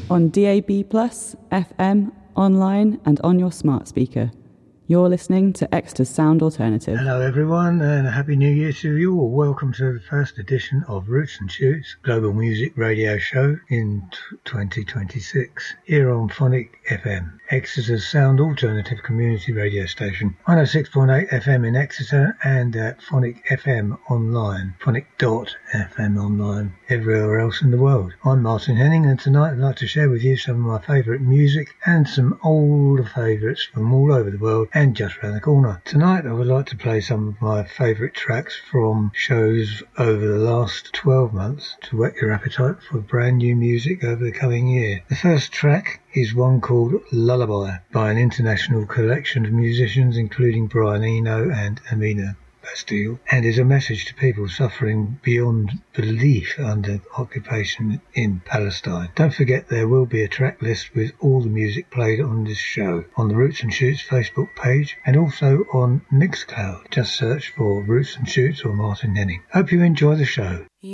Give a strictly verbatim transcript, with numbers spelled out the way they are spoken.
on D A B plus, F M, online and on your smart speaker. You're listening to Exeter's Sound Alternative. Hello everyone, and a happy new year to you all. Welcome to the first edition of Roots and Shoots Global Music Radio Show in twenty twenty-six, here on Phonic F M, Exeter's Sound Alternative community radio station, one oh six point eight F M in Exeter, and at Phonic F M online, phonic dot f m online, everywhere else in the world. I'm Martin Henning, and tonight I'd like to share with you some of my favourite music and some older favourites from all over the world and just round the corner. Tonight I would like to play some of my favourite tracks from shows over the last twelve months to whet your appetite for brand new music over the coming year. The first track is one called Lullaby by an international collection of musicians including Brian Eno and Amina Bastille, and is a message to people suffering beyond belief under occupation in Palestine. Don't forget there will be a track list with all the music played on this show on the Roots and Shoots Facebook page and also on Mixcloud. Just search for Roots and Shoots or Martin Henning. Hope you enjoy the show.